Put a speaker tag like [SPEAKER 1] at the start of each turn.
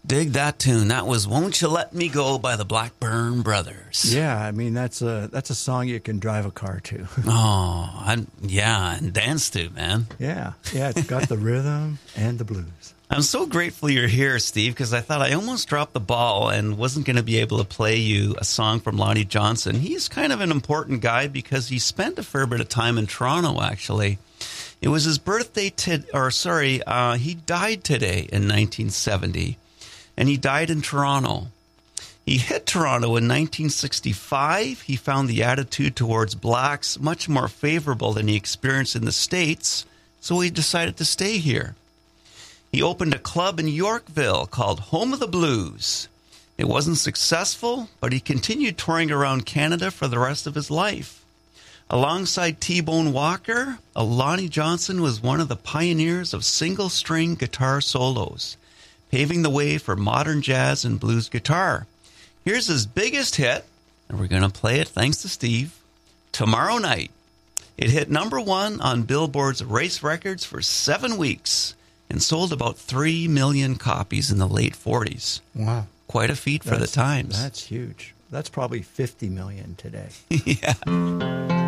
[SPEAKER 1] Dig that tune. That was Won't You Let Me Go by the Blackburn Brothers.
[SPEAKER 2] Yeah, I mean, that's a song you can drive a car to.
[SPEAKER 1] Oh, and dance to, man.
[SPEAKER 2] Yeah, it's got the rhythm and the blues.
[SPEAKER 1] I'm so grateful you're here, Steve, because I thought I almost dropped the ball and wasn't going to be able to play you a song from Lonnie Johnson. He's kind of an important guy because he spent a fair bit of time in Toronto, actually. It was his birthday, he died today in 1970, and he died in Toronto. He hit Toronto in 1965. He found the attitude towards blacks much more favorable than he experienced in the States, so he decided to stay here. He opened a club in Yorkville called Home of the Blues. It wasn't successful, but he continued touring around Canada for the rest of his life. Alongside T-Bone Walker, Lonnie Johnson was one of the pioneers of single-string guitar solos, paving the way for modern jazz and blues guitar. Here's his biggest hit, and we're going to play it thanks to Steve, Tomorrow Night. It hit number 1 on Billboard's Race Records for 7 weeks and sold about 3 million copies in the late 40s.
[SPEAKER 2] Wow.
[SPEAKER 1] Quite a feat for the times.
[SPEAKER 2] That's huge. That's probably 50 million today.
[SPEAKER 1] Yeah.